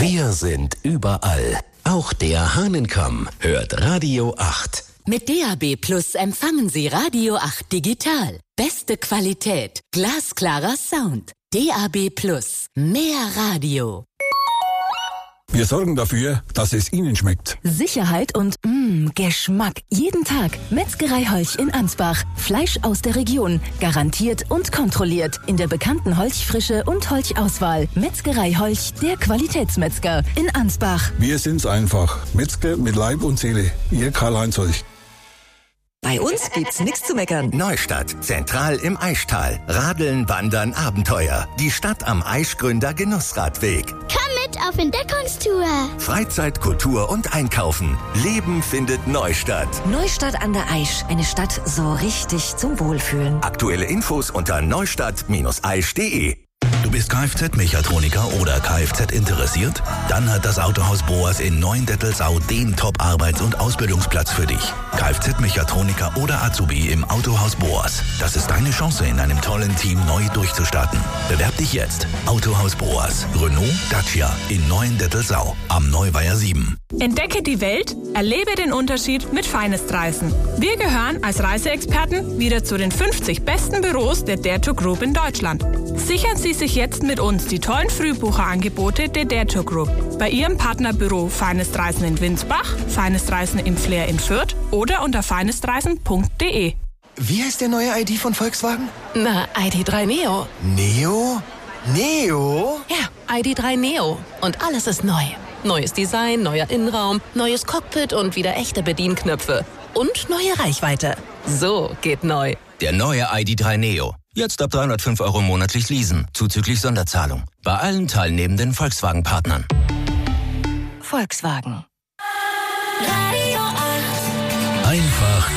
Wir sind überall. Auch der Hahnenkamm hört Radio 8. Mit DAB Plus empfangen Sie Radio 8 digital. Beste Qualität, glasklarer Sound. DAB Plus, mehr Radio. Wir sorgen dafür, dass es Ihnen schmeckt. Sicherheit und Geschmack. Jeden Tag. Metzgerei Holch in Ansbach. Fleisch aus der Region. Garantiert und kontrolliert. In der bekannten Holchfrische und Holchauswahl. Metzgerei Holch, der Qualitätsmetzger in Ansbach. Wir sind's einfach. Metzger mit Leib und Seele. Ihr Karl-Heinz Holch. Bei uns gibt's nichts zu meckern. Neustadt, zentral im Aischtal. Radeln, Wandern, Abenteuer. Die Stadt am Aischgründer Genussradweg. Komm mit auf Entdeckungstour. Freizeit, Kultur und Einkaufen. Leben findet Neustadt. Neustadt an der Aisch. Eine Stadt so richtig zum Wohlfühlen. Aktuelle Infos unter neustadt-aisch.de. Du bist Kfz-Mechatroniker oder Kfz interessiert? Dann hat das Autohaus Boas in Neuendettelsau den Top-Arbeits- und Ausbildungsplatz für dich. Kfz-Mechatroniker oder Azubi im Autohaus Boas. Das ist deine Chance, in einem tollen Team neu durchzustarten. Bewerb dich jetzt. Autohaus Boas. Renault, Dacia in Neuendettelsau am Neuweiher 7. Entdecke die Welt, erlebe den Unterschied mit Finest-Reisen. Wir gehören als Reiseexperten wieder zu den 50 besten Büros der Dare Group in Deutschland. Sichern Sie sich jetzt mit uns die tollen Frühbucherangebote der Dare Group. Bei Ihrem Partnerbüro Finest Reisen in Winsbach, Finest Reisen im Flair in Fürth oder unter finestreisen.de. Wie heißt der neue ID von Volkswagen? Na, ID3 Neo. Neo? Neo? Ja, ID3 Neo. Und alles ist neu. Neues Design, neuer Innenraum, neues Cockpit und wieder echte Bedienknöpfe. Und neue Reichweite. So geht neu. Der neue ID3 Neo. Jetzt ab 305 € monatlich leasen, zuzüglich Sonderzahlung. Bei allen teilnehmenden Volkswagen-Partnern. Volkswagen. Radio